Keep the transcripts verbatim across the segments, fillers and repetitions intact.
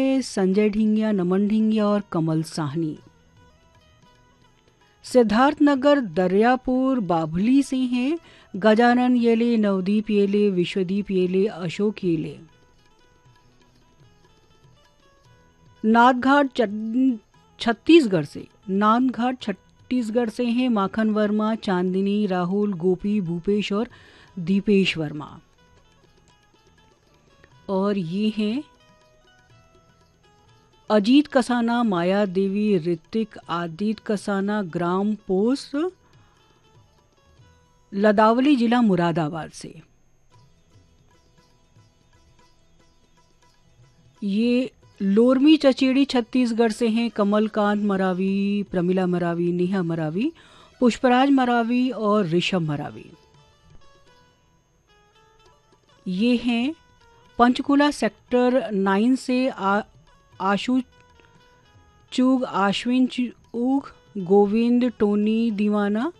संजय ढिंगिया, नमन ढिंगिया और कमल साहनी। सिद्धार्थनगर दरियापुर बाभली से हैं गजानन येले, नवदीप येले, विश्वदीप येले, अशोक येले। नाथघाट छत्तीसगढ़ से नाथघाट छत्तीसगढ़ से हैं माखन वर्मा, चांदनी, राहुल, गोपी, भूपेश और दीपेश वर्मा। और ये हैं अजीत कसाना, माया देवी, ऋतिक, आदित्य कसाना, ग्राम पोस्ट लदावली, जिला मुरादाबाद से। ये लोरमी चचेड़ी छत्तीसगढ़ से हैं कमलकांत मरावी, प्रमिला मरावी, नेहा मरावी, पुष्पराज मरावी और ऋषभ मरावी। ये हैं पंचकुला सेक्टर नाइन से आ, आशु चुग, आश्विन चुग, गोविंद, टोनी दीवाना,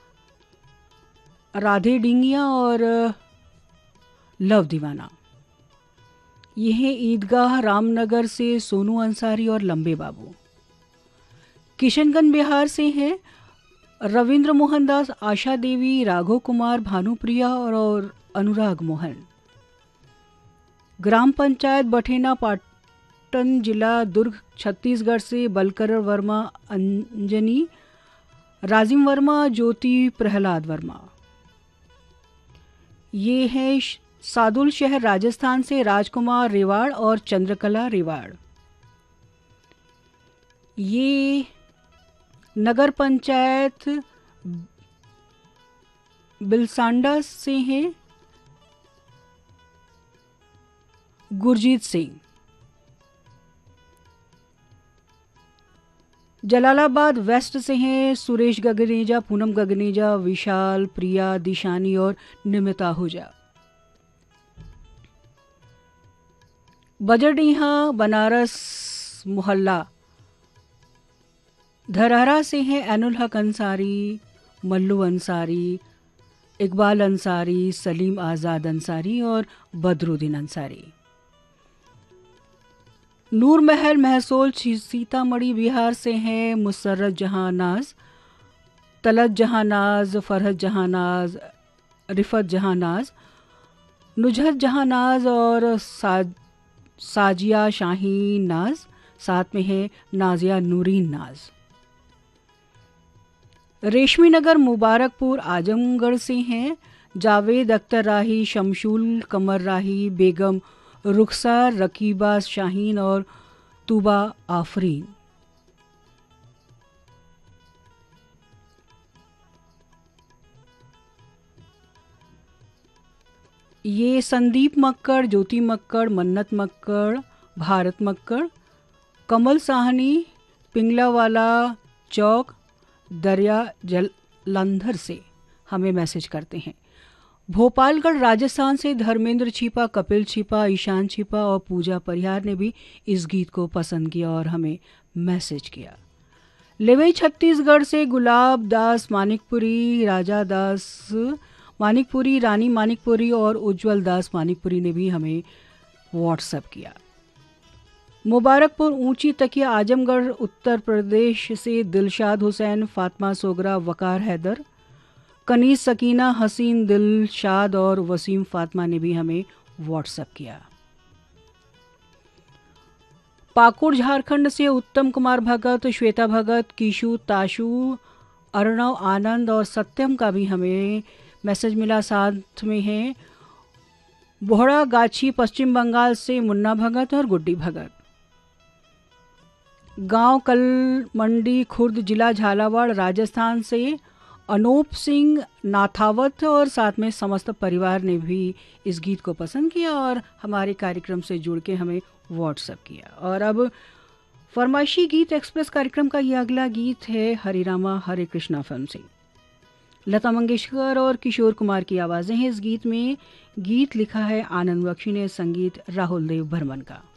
राधे डिंगिया और लव दीवाना। यह ईदगाह रामनगर से सोनू अंसारी और लंबे बाबू। किशनगंज बिहार से हैं रविंद्र मोहन दास, आशा देवी, राघव कुमार, भानुप्रिया और, और अनुराग मोहन। ग्राम पंचायत बठेना पाटन, जिला दुर्ग छत्तीसगढ़ से बलकर वर्मा, अंजनी, राजिम वर्मा, ज्योति, प्रहलाद वर्मा। ये है सादुल शहर राजस्थान से राजकुमार रेवाड़ और चंद्रकला रेवाड़। ये नगर पंचायत बिलसांडा से हैं गुरजीत सिंह। जलालाबाद वेस्ट से हैं सुरेश गगनेजा, पूनम गगनेजा, विशाल, प्रिया, दिशानी और निमिता हुजा। बजडीहा बनारस मोहल्ला धरहरा से हैं एनुल हक अंसारी, मल्लू अंसारी, इकबाल अंसारी, सलीम आज़ाद अंसारी और बदरुद्दीन अंसारी। नूर महल महसोल सीतामढ़ी बिहार से हैं मुसर्रत जहां नाज, तलत जहां नाज, फरहत जहां नाज, रिफत जहां नाज, नुजहत जहां नाज और साज साजिया शाहीन नाज। साथ में है नाजिया नूरीन नाज। रेशमी नगर मुबारकपुर आजमगढ़ से हैं जावेद अख्तर राही, शमशुल कमर राही, बेगम रुखसार, रकीबा शाहीन और तूबा आफरीन। ये संदीप मक्कड़, ज्योति मक्कड़, मन्नत मक्कड़, भारत मक्कड़, कमल साहनी, पिंगलावाला चौक, दरिया जलंधर से हमें मैसेज करते हैं। भोपालगढ़ राजस्थान से धर्मेंद्र छिपा, कपिल छिपा, ईशान छिपा और पूजा परिहार ने भी इस गीत को पसंद किया और हमें मैसेज किया। लेवई छत्तीसगढ़ से गुलाब दास मानिकपुरी, राजा दास मानिकपुरी, रानी मानिकपुरी और उज्जवल दास मानिकपुरी ने भी हमें व्हाट्सएप किया। मुबारकपुर ऊंची तकिया आजमगढ़ उत्तर प्रदेश से दिलशाद हुसैन, फातिमा सोगरा, वकार हैदर, कनीस सकीना, हसीन दिलशाद और वसीम फातिमा ने भी हमें व्हाट्सएप किया। पाकुड़ झारखंड से उत्तम कुमार भगत, श्वेता भगत, कीशु, ताशु, अर्णव आनंद और सत्यम का भी हमें मैसेज मिला। साथ में है बोहड़ा गाछी पश्चिम बंगाल से मुन्ना भगत और गुड्डी भगत। गांव कल मंडी खुर्द, जिला झालावाड़ राजस्थान से अनूप सिंह नाथावत और साथ में समस्त परिवार ने भी इस गीत को पसंद किया और हमारे कार्यक्रम से जुड़ के हमें व्हाट्सएप किया। और अब फरमाइशी गीत एक्सप्रेस कार्यक्रम का ये अगला गीत है हरे रामा हरे कृष्णा फिल्म से। लता मंगेशकर और किशोर कुमार की आवाज़ें हैं इस गीत में। गीत लिखा है आनंद बख्शी ने, संगीत राहुल देव बर्मन का।